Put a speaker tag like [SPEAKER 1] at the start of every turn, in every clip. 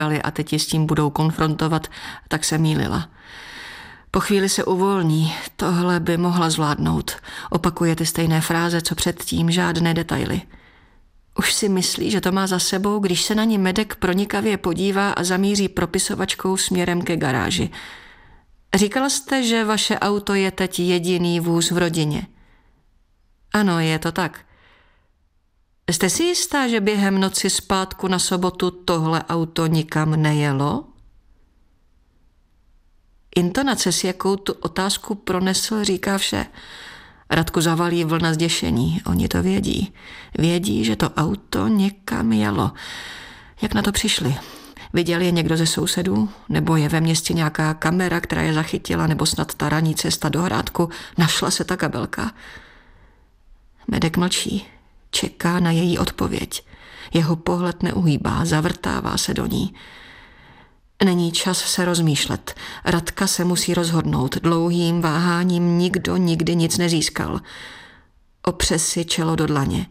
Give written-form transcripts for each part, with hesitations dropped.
[SPEAKER 1] a teď ji s tím budou konfrontovat, tak se mýlila. Po chvíli se uvolní, tohle by mohla zvládnout. Opakuje ty stejné fráze, co předtím, žádné detaily. Už si myslí, že to má za sebou, když se na ní Medek pronikavě podívá a zamíří propisovačkou směrem ke garáži. Říkala jste, že vaše auto je teď jediný vůz v rodině. Ano, je to tak. Jste si jistá, že během noci z pátku na sobotu tohle auto nikam nejelo? Intonace, s jakou tu otázku pronesl, říká vše. Radku zavalí vlna zděšení. Oni to vědí. Vědí, že to auto někam jelo. Jak na to přišli? Viděl je někdo ze sousedů? Nebo je ve městě nějaká kamera, která je zachytila? Nebo snad ta ranní cesta do Hrádku? Našla se ta kabelka? Medek mlčí. Čeká na její odpověď. Jeho pohled neuhýbá, zavrtává se do ní. Není čas se rozmýšlet. Radka se musí rozhodnout. Dlouhým váháním nikdo nikdy nic nezískal. Opře si čelo do dlaně.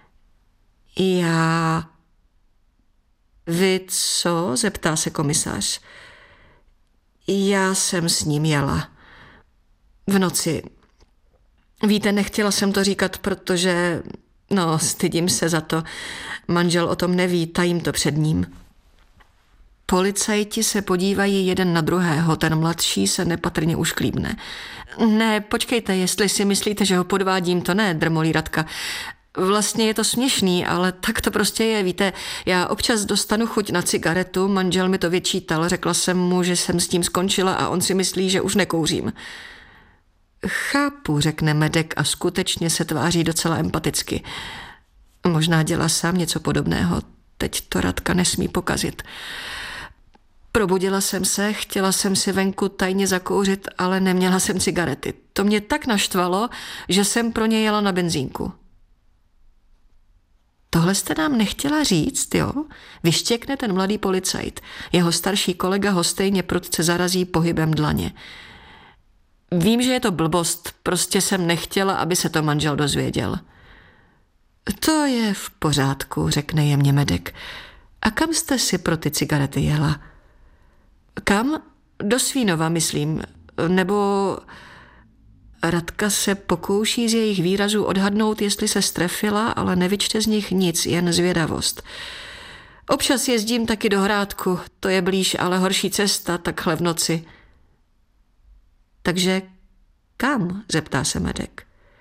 [SPEAKER 1] Vy co? Zeptá se komisař. Já jsem s ním jela. V noci. Víte, nechtěla jsem to říkat, protože... stydím se za to. Manžel o tom neví, tajím to před ním. Policajti se podívají jeden na druhého, ten mladší se nepatrně ušklíbne. Ne, počkejte, jestli si myslíte, že ho podvádím, to ne, drmolí Radka. Vlastně je to směšný, ale tak to prostě je, víte, já občas dostanu chuť na cigaretu, manžel mi to vyčítal, řekla jsem mu, že jsem s tím skončila a on si myslí, že už nekouřím. Chápu, řekne Medek a skutečně se tváří docela empaticky. Možná dělá sám něco podobného, teď to Radka nesmí pokazit. Probudila jsem se, chtěla jsem si venku tajně zakouřit, ale neměla jsem cigarety. To mě tak naštvalo, že jsem pro ně jela na benzínku. Tohle jste nám nechtěla říct, jo? Vyštěkne ten mladý policajt. Jeho starší kolega ho stejně prudce zarazí pohybem dlaně. Vím, že je to blbost, prostě jsem nechtěla, aby se to manžel dozvěděl. To je v pořádku, řekne jemně Medek. A kam jste si pro ty cigarety jela? Kam? Do Svínova, myslím. Nebo... Radka se pokouší z jejich výrazů odhadnout, jestli se strefila, ale nevyčte z nich nic, jen zvědavost. Občas jezdím taky do Hrádku, to je blíž, ale horší cesta, takhle v noci. Takže kam? Zeptá se Medek.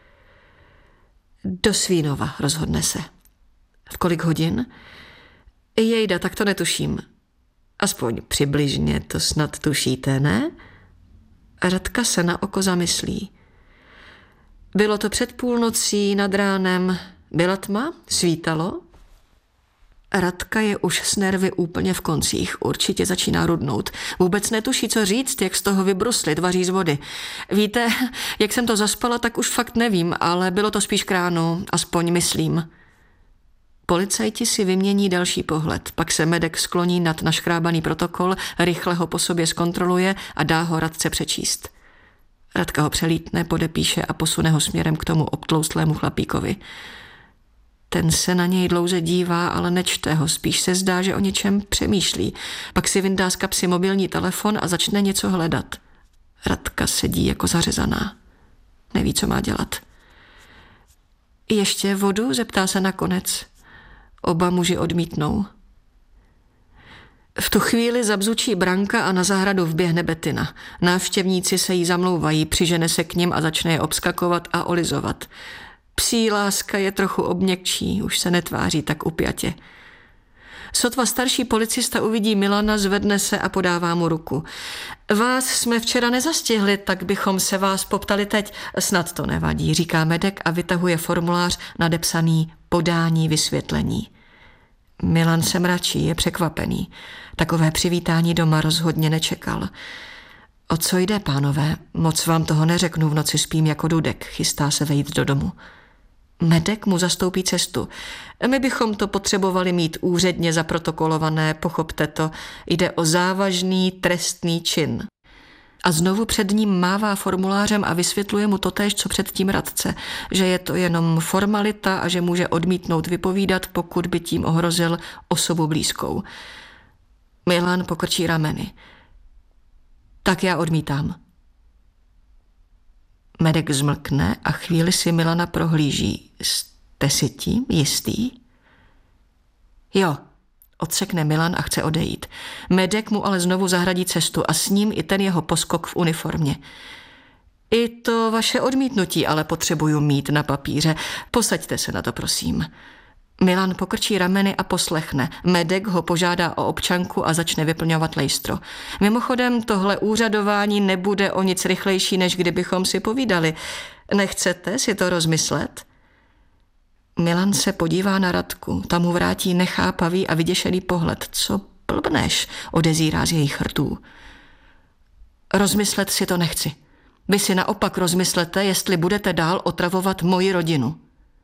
[SPEAKER 1] Do Svínova, rozhodne se. V kolik hodin? Jejda, tak to netuším. Aspoň přibližně to snad tušíte, ne? Radka se na oko zamyslí. Bylo to před půlnocí, nad ránem. Byla tma? Svítalo? Radka je už s nervy úplně v koncích. Určitě začíná rudnout. Vůbec netuší, co říct, jak z toho vybruslit, vaří z vody. Víte, jak jsem to zaspala, tak už fakt nevím, ale bylo to spíš k ránu, aspoň myslím. Policajti si vymění další pohled, pak se Medek skloní nad naškrábaný protokol, rychle ho po sobě zkontroluje a dá ho Radce přečíst. Radka ho přelítne, podepíše a posune ho směrem k tomu obtloustlému chlapíkovi. Ten se na něj dlouze dívá, ale nečte ho, spíš se zdá, že o něčem přemýšlí. Pak si vyndá z kapsy mobilní telefon a začne něco hledat. Radka sedí jako zařezaná. Neví, co má dělat. Ještě vodu? Zeptá se nakonec. Oba muži odmítnou. V tu chvíli zabzučí branka a na zahradu vběhne Betina. Návštěvníci se jí zamlouvají, přižene se k nim a začne je obskakovat a olizovat. Psí láska je trochu obměkčí, už se netváří tak upjatě. Sotva starší policista uvidí Milana, zvedne se a podává mu ruku. Vás jsme včera nezastihli, tak bychom se vás poptali teď. Snad to nevadí, říká Medek a vytahuje formulář nadepsaný podání vysvětlení. Milan se mračí, je překvapený. Takové přivítání doma rozhodně nečekal. O co jde, pánové? Moc vám toho neřeknu, v noci spím jako dudek, chystá se vejít do domu. Medek mu zastoupí cestu. My bychom to potřebovali mít úředně zaprotokolované, pochopte to. Jde o závažný trestný čin. A znovu před ním mává formulářem a vysvětluje mu totéž, co předtím Radce, že je to jenom formalita a že může odmítnout vypovídat, pokud by tím ohrozil osobu blízkou. Milan pokrčí rameny. Tak já odmítám. Medek zmlkne a chvíli si Milana prohlíží. Jste si tím jistý? Jo, odsekne Milan a chce odejít. Medek mu ale znovu zahradí cestu a s ním i ten jeho poskok v uniformě. I to vaše odmítnutí ale potřebuju mít na papíře. Posaďte se na to, prosím. Milan pokrčí rameny a poslechne. Medek ho požádá o občanku a začne vyplňovat lejstro. Mimochodem, tohle úřadování nebude o nic rychlejší, než kdybychom si povídali. Nechcete si to rozmyslet? Milan se podívá na Radku. Ta mu vrátí nechápavý a vyděšený pohled. Co blbneš, odezírá z jejich rtů. Rozmyslet si to nechci. Vy si naopak rozmyslete, jestli budete dál otravovat moji rodinu.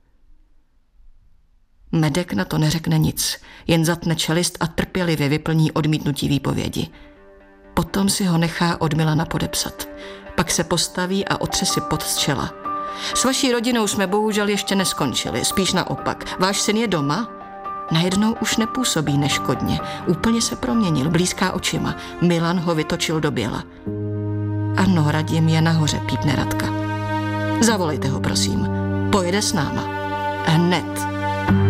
[SPEAKER 1] Medek na to neřekne nic, jen zatne čelist a trpělivě vyplní odmítnutí výpovědi. Potom si ho nechá od Milana podepsat. Pak se postaví a otře si pot z čela. S vaší rodinou jsme bohužel ještě neskončili, spíš naopak. Váš syn je doma? Najednou už nepůsobí neškodně. Úplně se proměnil, blízká očima. Milan ho vytočil do běla. Ano, Radim je nahoře, pípne Radka. Zavolejte ho, prosím. Pojede s náma. Hned.